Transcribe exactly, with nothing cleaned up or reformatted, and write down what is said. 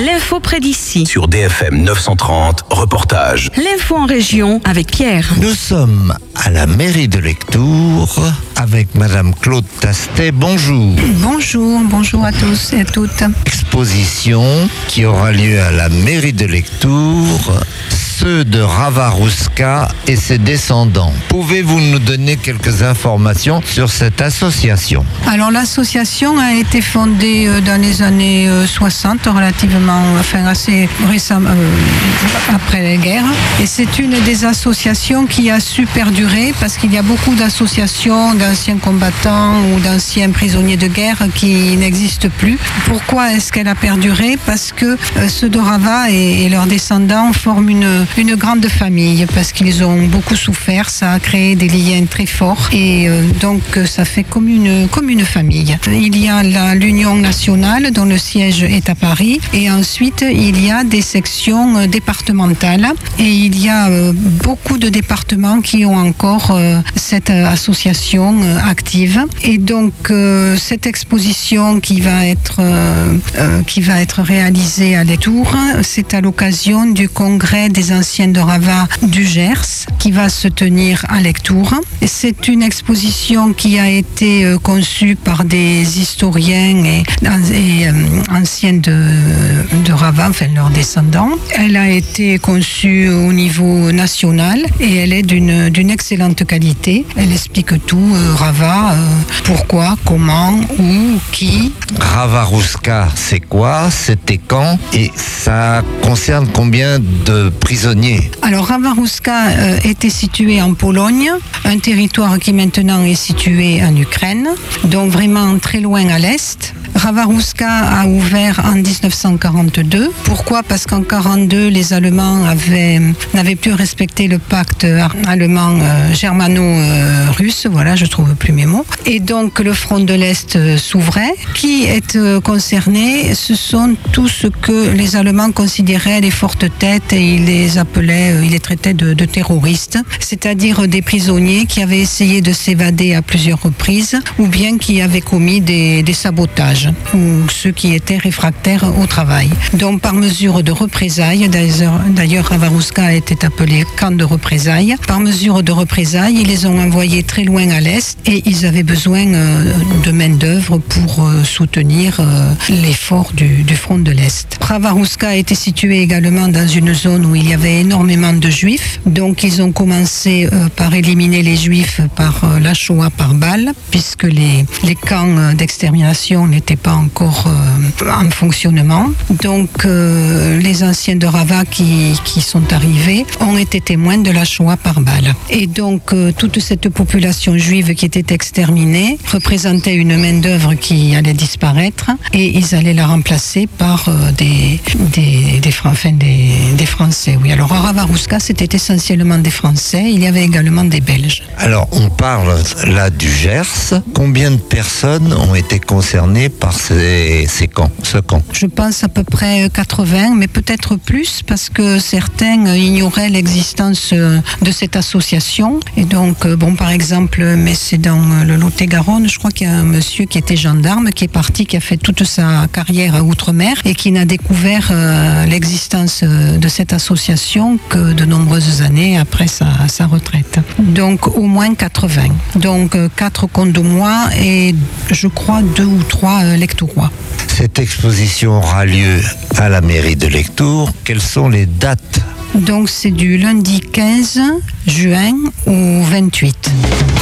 L'info près d'ici. Sur D F M neuf cent trente, reportage. L'info en région avec Pierre. Nous sommes à la mairie de Lectoure avec Madame Claude Tastet. Bonjour. Bonjour, bonjour à tous et à toutes. Exposition qui aura lieu à la mairie de Lectoure, ceux de Ravarouska et ses descendants. Pouvez-vous nous donner quelques informations sur cette association? Alors l'association a été fondée dans les années soixante, relativement, enfin assez récemment, euh, après la guerre. Et c'est une des associations qui a su perdurer parce qu'il y a beaucoup d'associations d'anciens combattants ou d'anciens prisonniers de guerre qui n'existent plus. Pourquoi est-ce qu'elle a perduré? Parce que euh, ceux de Rava et, et leurs descendants forment une, une grande famille parce qu'ils ont beaucoup souffert. Ça a créé des liens très forts et euh, donc ça fait comme une, comme une famille. Il y a la, l'Union nationale dont le siège est à Paris et ensuite il y a des sections départementales et il y a euh, beaucoup de départements qui ont encore euh, cette association euh, active et donc euh, cette exposition qui va être euh, euh, qui va être réalisée à Lectoure, c'est à l'occasion du congrès des anciens de Rava du Gers qui va se tenir à Lectoure. C'est une exposition qui a été euh, conçue par des historiens et, et euh, anciens de, de Rava, enfin leurs descendants. Elle a été conçue au niveau national et elle est d'une, d'une excellente qualité. Elle explique tout, euh, Rava, euh, pourquoi, comment, où, qui. Ravarouska, c'est quoi? C'était quand? Et ça concerne combien de prisonniers? Alors Ravarouska euh, était situé en Pologne, un territoire qui maintenant est situé en Ukraine, donc vraiment très loin à l'est. Ravarouska a ouvert en dix-neuf cent quarante-deux. Pourquoi? Parce qu'en quarante-deux, les Allemands avaient, n'avaient plus respecté le pacte allemand euh, germano-russe. Voilà, je trouve plus mes mots. Et donc le front de l'Est euh, s'ouvrait. Qui est euh, concerné? Ce sont tous ce que les Allemands considéraient les fortes têtes et ils les appelaient, euh, ils les traitaient de, de terroristes, c'est-à-dire des prisonniers qui avaient essayé de s'évader à plusieurs reprises ou bien qui avaient commis des, des sabotages ou ceux qui étaient réfractaires au travail. Donc par mesure de représailles, d'ailleurs, d'ailleurs Ravarouska était appelé camp de représailles, par mesure de représailles, ils les ont envoyés très loin à l'est et ils avaient besoin euh, de main-d'œuvre pour euh, soutenir euh, l'effort du, du front de l'Est. Ravarouska était situé également dans une zone où il y avait énormément de juifs, donc ils ont commencé euh, par éliminer les juifs par euh, la Shoah par balle, puisque les, les camps d'extermination n'étaient pas encore euh, en fonctionnement. Donc euh, les anciens de Rava qui, qui sont arrivés ont été témoins de la Shoah par balle. Et donc euh, toute cette population juive qui était exterminée représentait une main-d'œuvre qui allait disparaître et ils allaient la remplacer par euh, des, des, des, enfin, des, des Français. Oui, alors à Ravarouska, c'était essentiellement des Français. Il y avait également des Belges. Alors on parle là du Gers. Combien de personnes ont été concernées par ces, ces camps, ce camp? Je pense à peu près quatre-vingts, mais peut-être plus parce que certains ignoraient l'existence de cette association. Et donc, bon, par exemple, mais c'est dans le Lot-et-Garonne, je crois qu'il y a un monsieur qui était gendarme, qui est parti, qui a fait toute sa carrière à Outre-mer et qui n'a découvert euh, l'existence de cette association que de nombreuses années après sa, sa retraite. Donc, au moins quatre-vingts. Donc, quatre Condomois et je crois deux ou trois euh, Lectourois. Cette exposition aura lieu à la mairie de Lectoure. Quelles sont les dates? Donc c'est du lundi quinze juin au vingt-huit.